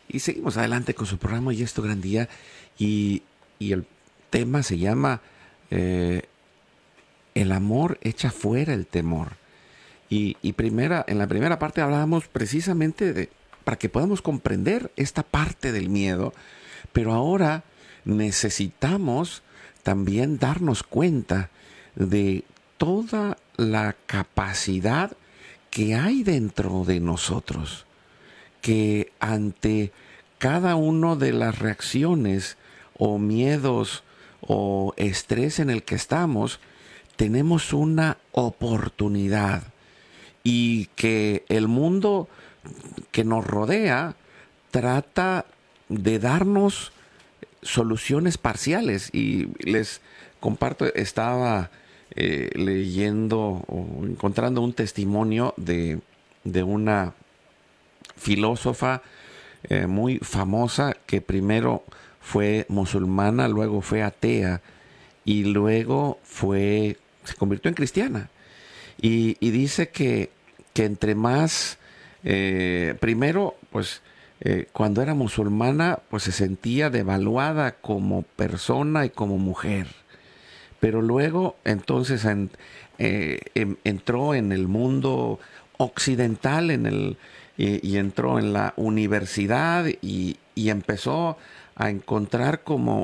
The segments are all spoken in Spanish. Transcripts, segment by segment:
Y seguimos adelante con su programa Y Esto Gran Día. Y el tema se llama eh, El amor echa fuera el temor. En la primera parte hablábamos precisamente para que podamos comprender esta parte del miedo, pero ahora necesitamos también darnos cuenta de toda la capacidad que hay dentro de nosotros, que ante cada una de las reacciones o miedos o estrés en el que estamos, tenemos una oportunidad y que el mundo que nos rodea trata de darnos soluciones parciales. Y les comparto, estaba leyendo o encontrando un testimonio de una filósofa muy famosa que primero fue musulmana, luego fue atea y luego se convirtió en cristiana. Y dice que entre más, primero, pues cuando era musulmana, pues se sentía devaluada como persona y como mujer. Pero luego, entonces, entró en el mundo occidental, y entró en la universidad y empezó a encontrar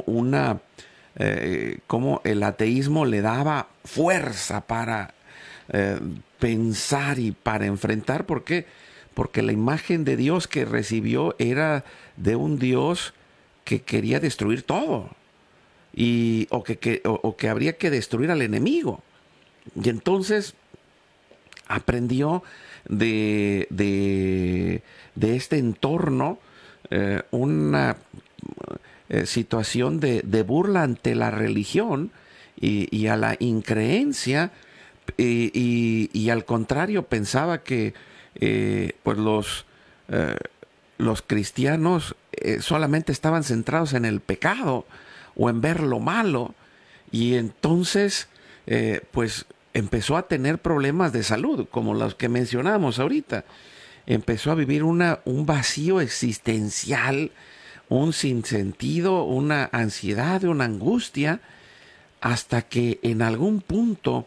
como el ateísmo le daba fuerza para pensar y para enfrentar. ¿Por qué? Porque la imagen de Dios que recibió era de un Dios que quería destruir todo o que habría que destruir al enemigo. Y entonces aprendió de este entorno una situación de burla ante la religión y a la increencia, y al contrario pensaba que pues los cristianos solamente estaban centrados en el pecado o en ver lo malo, y entonces pues empezó a tener problemas de salud como los que mencionamos ahorita. Empezó a vivir un vacío existencial, un sinsentido, una ansiedad, una angustia, hasta que en algún punto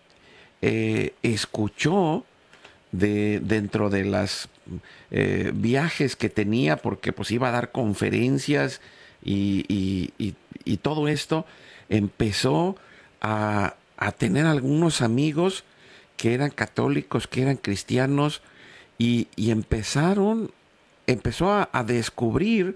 escuchó dentro de las viajes que tenía, porque pues iba a dar conferencias y todo esto, empezó a tener algunos amigos que eran católicos, que eran cristianos, y empezó a descubrir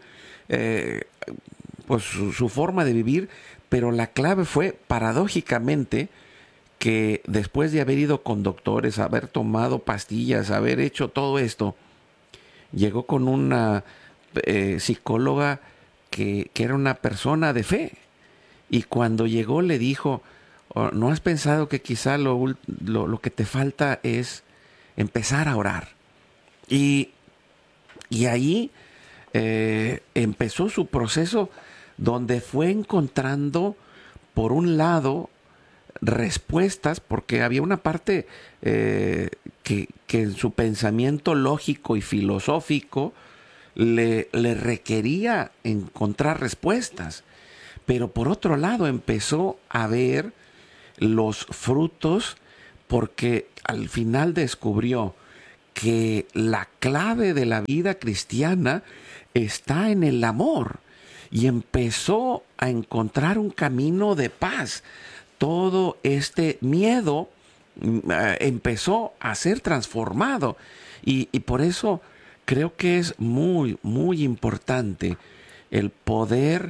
pues su forma de vivir. Pero la clave fue, paradójicamente, que después de haber ido con doctores, haber tomado pastillas, haber hecho todo esto, llegó con una psicóloga que era una persona de fe. Y cuando llegó le dijo: "Oh, ¿no has pensado que quizá lo que te falta es empezar a orar?" Y, y ahí empezó su proceso, donde fue encontrando, por un lado, respuestas, porque había una parte que en su pensamiento lógico y filosófico le requería encontrar respuestas. Pero por otro lado empezó a ver los frutos, porque al final descubrió que la clave de la vida cristiana está en el amor, y empezó a encontrar un camino de paz. Todo este miedo empezó a ser transformado, y por eso creo que es muy, muy importante el poder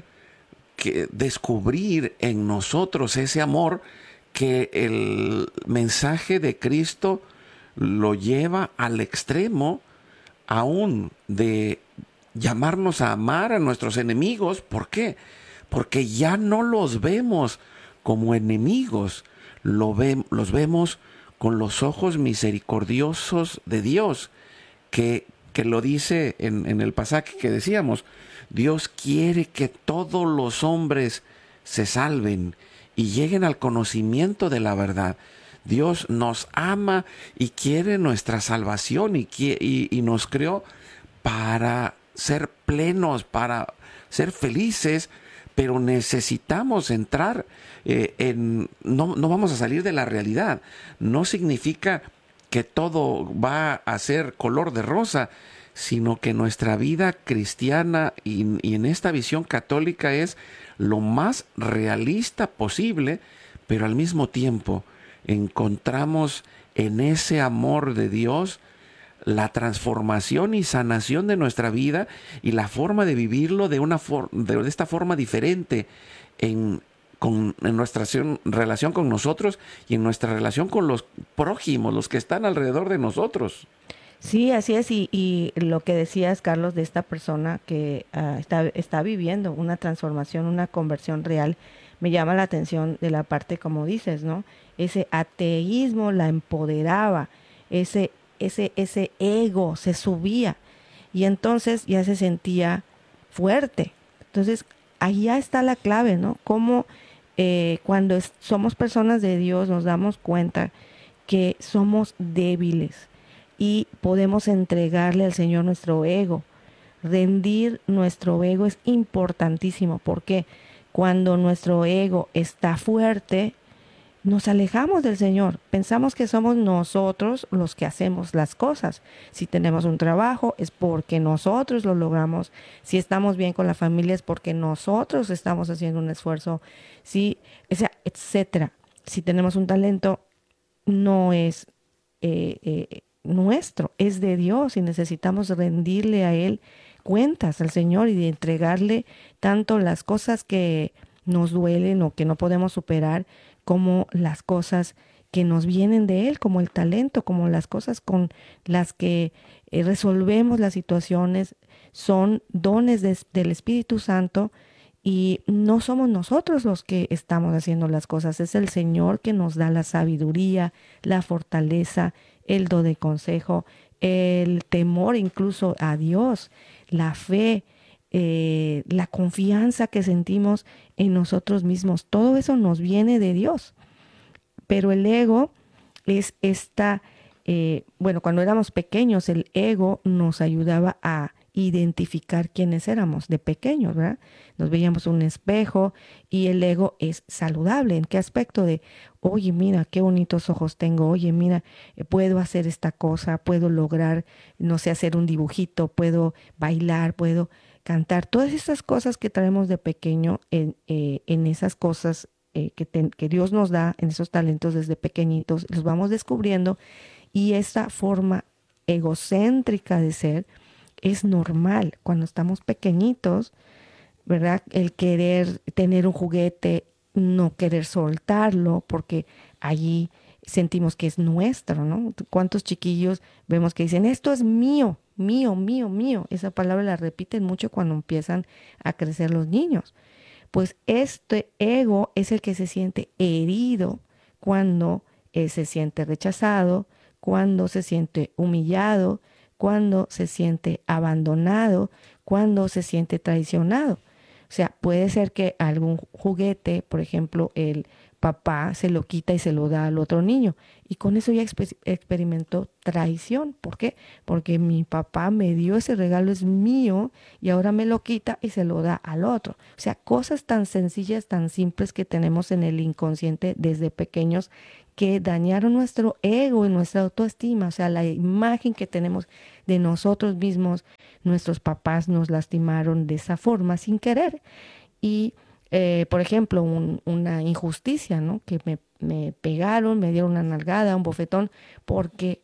descubrir en nosotros ese amor, que el mensaje de Cristo lo lleva al extremo, aún de llamarnos a amar a nuestros enemigos. ¿Por qué? Porque ya no los vemos como enemigos, los vemos con los ojos misericordiosos de Dios, que lo dice en el pasaje que decíamos. Dios quiere que todos los hombres se salven y lleguen al conocimiento de la verdad. Dios nos ama y quiere nuestra salvación, y nos creó para ser plenos, para ser felices, pero necesitamos entrar no vamos a salir de la realidad. No significa que todo va a ser color de rosa, sino que nuestra vida cristiana y en esta visión católica es lo más realista posible, pero al mismo tiempo encontramos en ese amor de Dios la transformación y sanación de nuestra vida y la forma de vivirlo de esta forma diferente en, en nuestra relación con nosotros y en nuestra relación con los prójimos, los que están alrededor de nosotros. Sí, así es. Y lo que decías, Carlos, de esta persona que está viviendo una transformación, una conversión real, me llama la atención de la parte, como dices, ¿no? Ese ateísmo la empoderaba, ese ego se subía y entonces ya se sentía fuerte. Entonces, ahí ya está la clave, ¿no? Cómo cuando somos personas de Dios nos damos cuenta que somos débiles y podemos entregarle al Señor nuestro ego. Rendir nuestro ego es importantísimo porque cuando nuestro ego está fuerte, nos alejamos del Señor. Pensamos que somos nosotros los que hacemos las cosas. Si tenemos un trabajo es porque nosotros lo logramos. Si estamos bien con la familia es porque nosotros estamos haciendo un esfuerzo. Si, o sea, etcétera. Si tenemos un talento, no es nuestro, es de Dios y necesitamos rendirle a Él cuentas al Señor y de entregarle tanto las cosas que nos duelen o que no podemos superar como las cosas que nos vienen de Él, como el talento, como las cosas con las que resolvemos las situaciones, son dones del Espíritu Santo y no somos nosotros los que estamos haciendo las cosas, es el Señor que nos da la sabiduría, la fortaleza, el do de consejo, el temor incluso a Dios, la fe, la confianza que sentimos en nosotros mismos. Todo eso nos viene de Dios. Pero el ego es bueno, cuando éramos pequeños, el ego nos ayudaba a identificar quiénes éramos de pequeños, ¿verdad? Nos veíamos un espejo y el ego es saludable. ¿En qué aspecto? De, oye, mira, qué bonitos ojos tengo, oye, mira, puedo hacer esta cosa, puedo lograr, no sé, hacer un dibujito, puedo bailar, puedo cantar. Todas esas cosas que traemos de pequeño en esas cosas que Dios nos da, en esos talentos desde pequeñitos, los vamos descubriendo y esa forma egocéntrica de ser es normal cuando estamos pequeñitos, ¿verdad? El querer tener un juguete, no querer soltarlo, porque allí sentimos que es nuestro, ¿no? ¿Cuántos chiquillos vemos que dicen, esto es mío, mío, mío, mío? Esa palabra la repiten mucho cuando empiezan a crecer los niños. Pues este ego es el que se siente herido cuando se siente rechazado, cuando se siente humillado, cuando se siente abandonado, cuando se siente traicionado. O sea, puede ser que algún juguete, por ejemplo, el papá se lo quita y se lo da al otro niño. Y con eso ya experimentó traición. ¿Por qué? Porque mi papá me dio ese regalo, es mío, y ahora me lo quita y se lo da al otro. O sea, cosas tan sencillas, tan simples que tenemos en el inconsciente desde pequeños que dañaron nuestro ego y nuestra autoestima, o sea, la imagen que tenemos de nosotros mismos, nuestros papás nos lastimaron de esa forma sin querer. Y, por ejemplo, una injusticia, ¿no? Que me pegaron, me dieron una nalgada, un bofetón, porque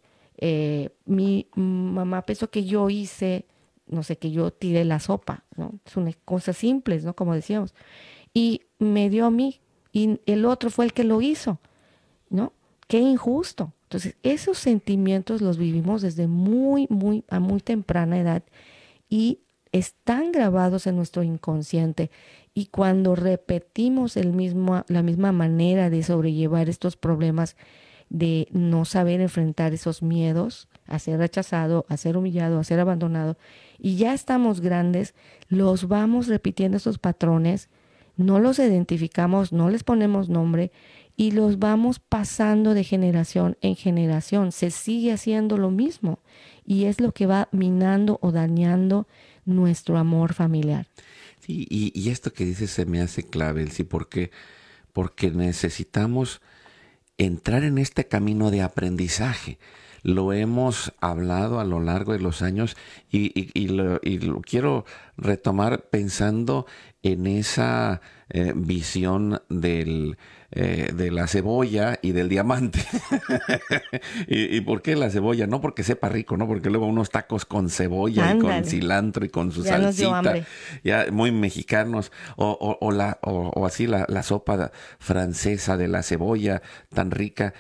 mi mamá pensó que yo hice, no sé, que yo tiré la sopa, ¿no? Son cosas simples, ¿no? Como decíamos. Y me dio a mí, y el otro fue el que lo hizo. ¿No? Qué injusto. Entonces, esos sentimientos los vivimos desde a muy temprana edad y están grabados en nuestro inconsciente. Y cuando repetimos la misma manera de sobrellevar estos problemas, de no saber enfrentar esos miedos, a ser rechazado, a ser humillado, a ser abandonado, y ya estamos grandes, los vamos repitiendo esos patrones, no los identificamos, no les ponemos nombre y los vamos pasando de generación en generación. Se sigue haciendo lo mismo y es lo que va minando o dañando nuestro amor familiar. Sí, y esto que dices se me hace clave, sí, porque necesitamos entrar en este camino de aprendizaje. Lo hemos hablado a lo largo de los años y lo quiero retomar pensando en esa visión de la cebolla y del diamante. ¿Y por qué la cebolla? No porque sepa rico, no porque luego unos tacos con cebolla y con Ándale, cilantro y con su ya nos dio salsita, hambre. ya muy mexicanos, o así la sopa francesa de la cebolla tan rica,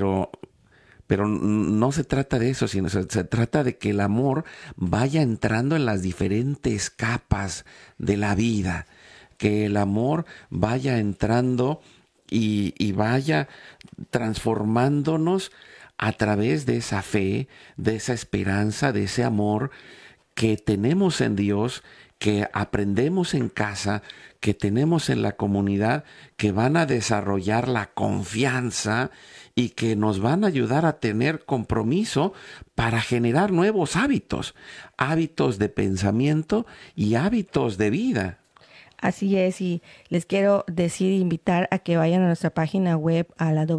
pero no se trata de eso, sino se trata de que el amor vaya entrando en las diferentes capas de la vida, que el amor vaya entrando y vaya transformándonos a través de esa fe, de esa esperanza, de ese amor que tenemos en Dios, que aprendemos en casa, que tenemos en la comunidad, que van a desarrollar la confianza y que nos van a ayudar a tener compromiso para generar nuevos hábitos, hábitos de pensamiento y hábitos de vida. Así es, y les quiero decir, invitar a que vayan a nuestra página web, a la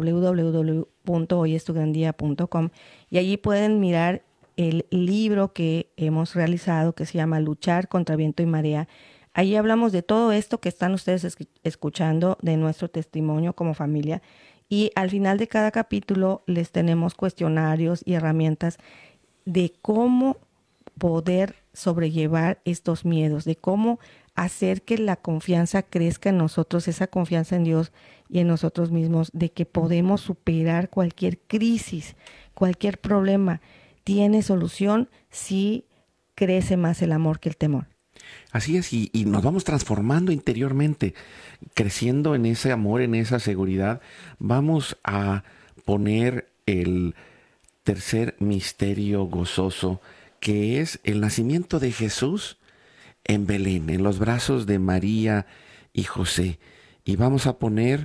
www.hoyestugrandía.com, y allí pueden mirar el libro que hemos realizado que se llama Luchar contra viento y marea. Allí hablamos de todo esto que están ustedes escuchando, de nuestro testimonio como familia, y al final de cada capítulo les tenemos cuestionarios y herramientas de cómo poder sobrellevar estos miedos, de cómo hacer que la confianza crezca en nosotros, esa confianza en Dios y en nosotros mismos, de que podemos superar cualquier crisis, cualquier problema. Tiene solución si crece más el amor que el temor. Así es, y nos vamos transformando interiormente, creciendo en ese amor, en esa seguridad. Vamos a poner el tercer misterio gozoso, que es el nacimiento de Jesús en Belén, en los brazos de María y José. Y vamos a poner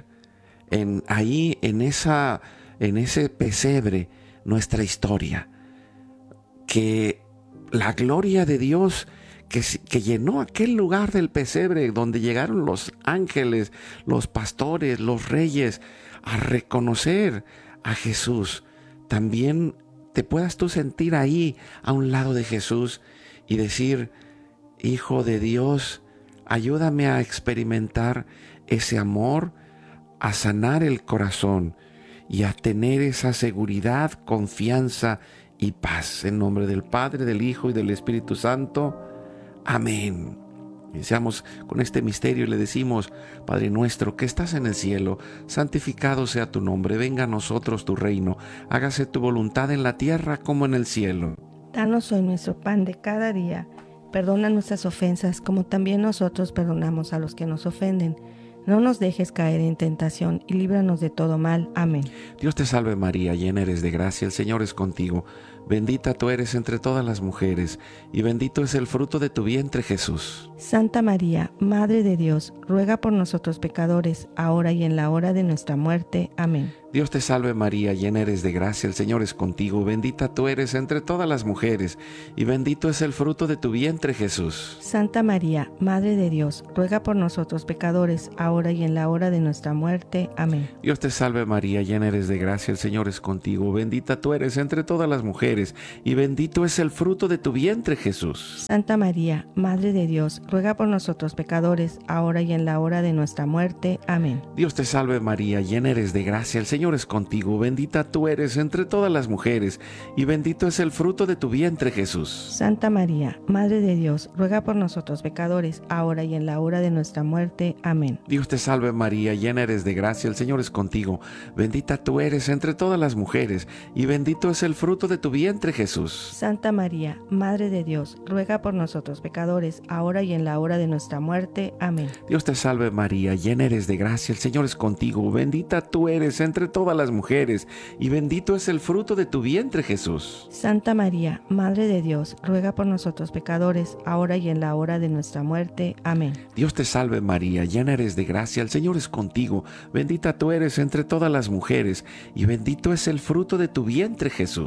ahí en ese pesebre nuestra historia, que la gloria de Dios que llenó aquel lugar del pesebre donde llegaron los ángeles, los pastores, los reyes a reconocer a Jesús. También te puedas tú sentir ahí a un lado de Jesús y decir: Hijo de Dios, ayúdame a experimentar ese amor, a sanar el corazón y a tener esa seguridad, confianza y paz. En nombre del Padre, del Hijo y del Espíritu Santo. Amén. Iniciamos con este misterio y le decimos: Padre nuestro que estás en el cielo, santificado sea tu nombre, venga a nosotros tu reino, hágase tu voluntad en la tierra como en el cielo. Danos hoy nuestro pan de cada día, perdona nuestras ofensas como también nosotros perdonamos a los que nos ofenden. No nos dejes caer en tentación y líbranos de todo mal. Amén. Dios te salve María, llena eres de gracia, el Señor es contigo. Bendita tú eres entre todas las mujeres, y bendito es el fruto de tu vientre, Jesús. Santa María, Madre de Dios, ruega por nosotros pecadores, ahora y en la hora de nuestra muerte. Amén. Dios te salve María, llena eres de gracia, el Señor es contigo. Bendita tú eres entre todas las mujeres, y bendito es el fruto de tu vientre, Jesús. Santa María, Madre de Dios, ruega por nosotros pecadores, ahora y en la hora de nuestra muerte. Amén. Dios te salve María, llena eres de gracia, el Señor es contigo. Bendita tú eres entre todas las mujeres, y bendito es el fruto de tu vientre, Jesús. Santa María, Madre de Dios, ruega por nosotros pecadores, ahora y en la hora de nuestra muerte. Amén. Dios te salve María, llena eres de gracia, el Señor es contigo. Bendita tú eres entre todas las mujeres, y bendito es el fruto de tu vientre, Jesús. Santa María, Madre de Dios, ruega por nosotros pecadores, ahora y en la hora de nuestra muerte. Amén. Dios te salve María, llena eres de gracia, el Señor es contigo. Bendita tú eres entre todas las mujeres, y bendito es el fruto de tu vientre, Jesús. Santa María, Madre de Dios, ruega por nosotros pecadores, ahora y en la hora de nuestra muerte. Amén. Dios te salve María, llena eres de gracia, el Señor es contigo. Bendita tú eres entre todas las mujeres, y bendito es el fruto de tu vientre, Jesús. Santa María, Madre de Dios, ruega por nosotros pecadores, ahora y en la hora de nuestra muerte. Amén. Dios te salve María, llena eres de gracia, el Señor es contigo. Bendita tú eres entre todas las mujeres, y bendito es el fruto de tu vientre, Jesús.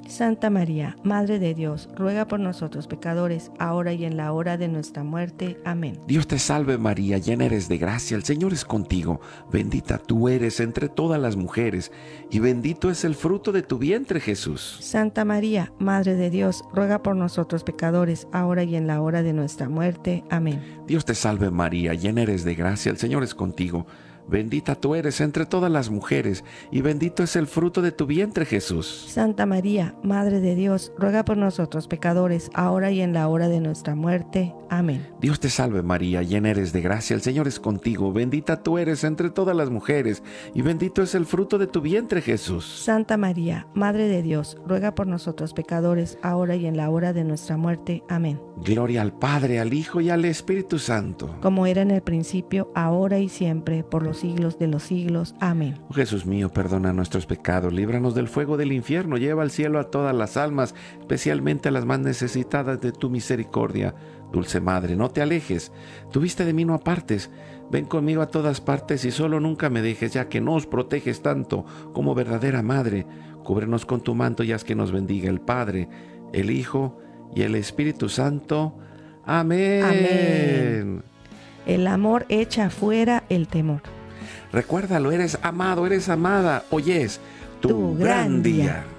Santa María, Madre de Dios, ruega por nosotros pecadores, ahora y en la hora de nuestra muerte. Amén. Dios te salve María, llena eres de gracia, el Señor es contigo. Bendita tú eres entre todas las mujeres, y bendito es el fruto de tu vientre, Jesús. Santa María, Madre de Dios, ruega por nosotros pecadores, ahora y en la hora de nuestra muerte. Amén. Dios te salve María, llena eres de gracia, el Señor es contigo. Bendita tú eres entre todas las mujeres, y bendito es el fruto de tu vientre, Jesús. Santa María, Madre de Dios, ruega por nosotros pecadores, ahora y en la hora de nuestra muerte. Amén. Dios te salve María, llena eres de gracia, el Señor es contigo. Bendita tú eres entre todas las mujeres, y bendito es el fruto de tu vientre, Jesús. Santa María, Madre de Dios, ruega por nosotros pecadores, ahora y en la hora de nuestra muerte. Amén. Gloria al Padre, al Hijo y al Espíritu Santo. Como era en el principio, ahora y siempre, por los siglos de los siglos. Amén. Oh Jesús mío, perdona nuestros pecados, líbranos del fuego del infierno, lleva al cielo a todas las almas, especialmente a las más necesitadas de tu misericordia. Dulce Madre, no te alejes, tu vista de mí no apartes, ven conmigo a todas partes y solo nunca me dejes, ya que nos proteges tanto como verdadera Madre. Cúbrenos con tu manto y haz que nos bendiga el Padre, el Hijo y el Espíritu Santo. Amén. Amén. El amor echa fuera el temor. Recuérdalo, eres amado, eres amada. Hoy es tu gran día.